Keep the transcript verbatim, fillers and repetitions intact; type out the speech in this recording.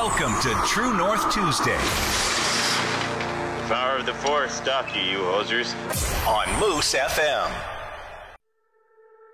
Welcome to True North Tuesday. The power of the Force stopped you, you hosers. On Moose F M.